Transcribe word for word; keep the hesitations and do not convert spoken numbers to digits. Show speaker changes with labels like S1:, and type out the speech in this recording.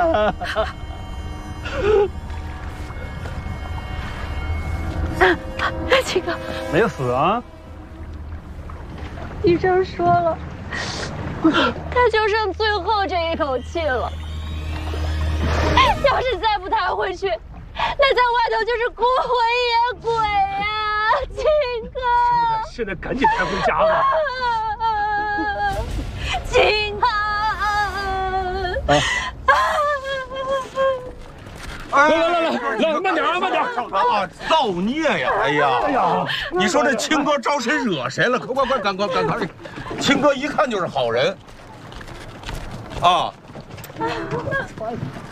S1: 秦哥，
S2: 没死啊？
S1: 医生说了，他就剩最后这一口气了。要是再不抬回去，那在外头就是孤魂野鬼呀！秦哥，
S2: 现在赶紧抬回家吧。
S1: 秦哥。
S2: 哎，
S3: 来
S2: 来来来来，慢点啊，慢点
S3: 啊！造孽呀！哎呀，哎呀，你说这青哥招谁惹谁了？快快快，赶快赶快！青哥一看就是好人，啊！